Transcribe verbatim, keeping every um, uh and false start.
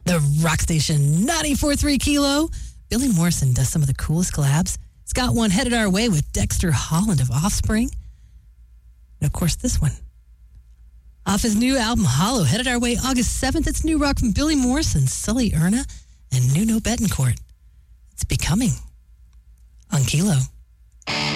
The rock station ninety-four point three Kilo. Billy Morrison does some of the coolest collabs. He's got one headed our way with Dexter Holland of Offspring. And of course, this one. Off his new album, Hollow, headed our way August seventh. It's new rock from Billy Morrison, Sully Erna, and Nuno Betancourt. It's Becoming on Kilo.